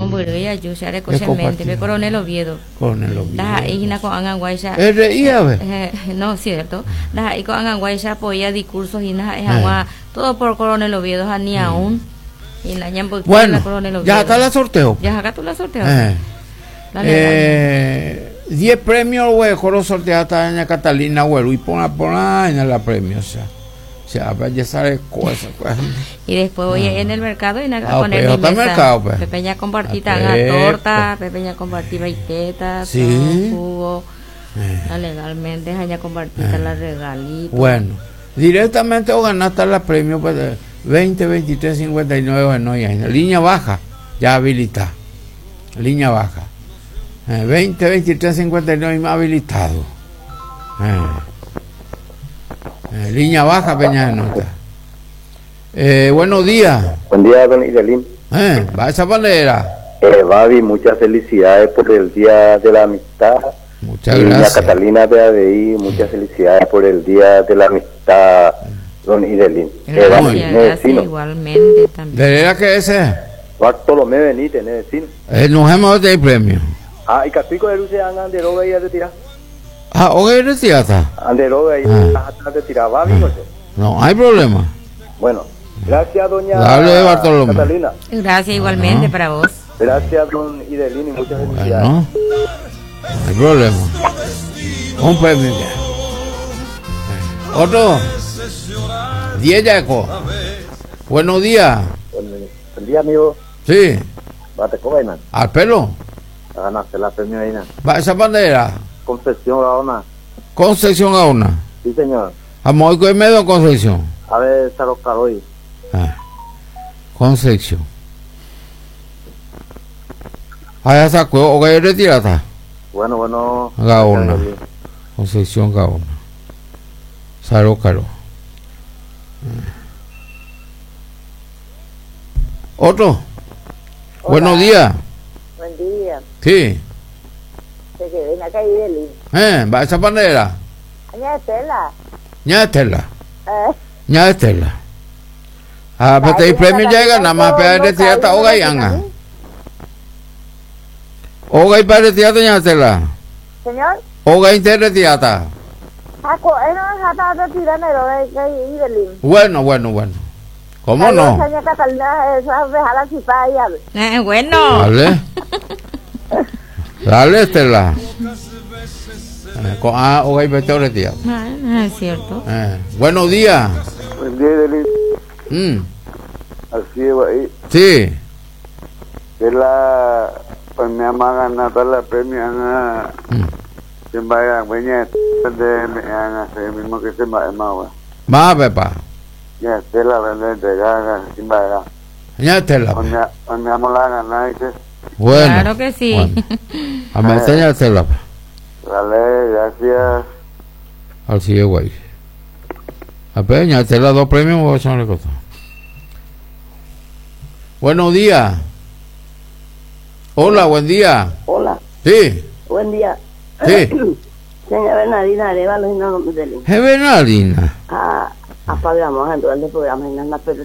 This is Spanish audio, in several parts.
Omburuya, Yushare, Cochemente, de Coronel Oviedo. Coronel Oviedo. Da Igna con Anganguaisha. No, cierto. Da y con Anganguaisha apoya discursos y nada, es agua, todo por Coronel Oviedo, ni aún. Y la ñambo. Bueno, ya está la sorteo. Ya acá tú la sorteo. 10 premios, güey, coro sorteado hasta doña Catalina, güey, y pon en la premio, o sea, ya sabe cosas. Y después voy en el mercado y nada, poner mi mesa. Mercado, pues. Pepeña compartir torta, pepeña compartir baitetas, jugo. Legalmente, allá compartir la regalita. Bueno, directamente o ganaste la premio, pues, 20, 23, 59, bueno, ya, línea baja, ya habilitada. Línea baja. 20, 23, 59 más habilitado. Línea baja, Peña de Nota. Buenos días. Buen día, don Idelín. Va a esa bandera. Babi, muchas felicidades por el Día de la Amistad. Muchas gracias. Y a Catalina de ADI, muchas felicidades por el Día de la Amistad, don Idelín. Gracias, igualmente también. ¿De verdad que ese? Bartolomé Benítez, Nedecino. Nos hemos dado el premio. Y Capico de Luce Anderoga y a retirar. Hoy retirada. Anderoga y a retirar. ¿Va bien, no hay problema. Bueno, gracias, doña Catalina. Gracias igualmente para vos. Gracias, don Idelín, y muchas felicidades. No hay problema. Un premio ya. Otro. 10 Yaco. Buenos días. Buen día, amigo. Sí. Bate con vaina. Al pelo. A ganarse la premio vaina. Va esa bandera. Concepción Gaona. Concepción Gaona. Sí, señor. A Moico y medio Concepción. A ver, Sarocaroy. Concepción. Allá sacó, o que retirada. Bueno. Gaona. Concepción Gaona. Sarocaro. Otro. Hola. Buenos días. Buen día. Sí. Se quedó en la calle de Lima. Va esa bandera. Ña Estela. Ña Estela. Pero el premio llega, nada más para retirada o gayanga. O gay para retirada, Ña Estela. Señor. O gay te retirada. Bueno. ¿Cómo no? Bueno. Dale, Estela. O hay vete retira. Es cierto. Buenos días. Buen día, Idelín. Así es, ahí. Sí. Que pues mi mamá ganó la premio que vaya, de mismo que se va, Va, Pepa. Ya, Estela, gaga, sin vaya. Ya, Estela. Donde vamos a ganar, dice. Bueno. Claro que sí. Bueno. A me enseña Estela. Dale, gracias. Así es, güey. A Peña, Estela, 2 premios, voy a echar una cosa. Buenos días. Hola, buen día. Hola. Sí. Buen día. Sí. Señora Bernardina Arevalo, y no de Lima. ¿Es Bernardina? Apagamos durante el programa y nada, pero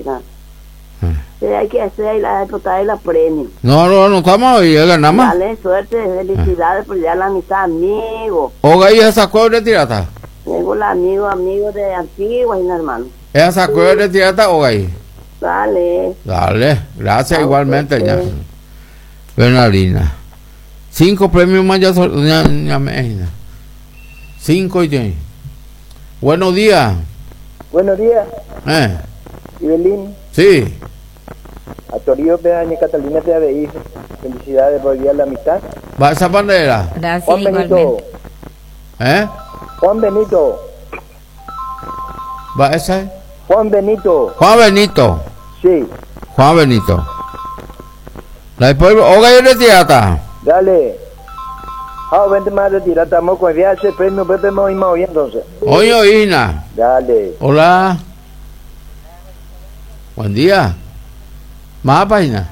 hay que hacer la diputada y la premio. No estamos ahí, ganamos. Dale, suerte, felicidades por ya la amistad, amigo. Oiga, ¿y ella sacó de retirada? Tengo el amigo de Antigua y hermano. ¿Ella sacó de retirada, oiga ahí? Dale, gracias igualmente, ya. Bernardina. 5 premios más ya, ya 5 y 10. Buenos días. Buenos días. Ibelín. Sí. A Torío Pedaña Catalina te de hijo. Felicidades por el Día de la Amistad. ¿Va esa bandera? Gracias, Juan Benito. Juan Benito. ¿Va esa? Juan Benito. Sí. Juan Benito. La pueblo, oiga, y retirada. Dale. Vente más retirada, estamos con ese premio, Pepe Moima hoy entonces. Oye, Ina. Dale. Hola. Buen día. Más página.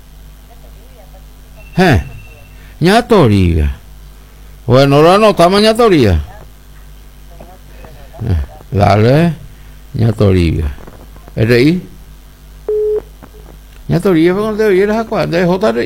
Ñatoriga. Bueno, lo anotamos Ñatoriga. Dale. Ñatoriga. RI. Ñatoriga fue cuando te vieras a cuál. De JRI.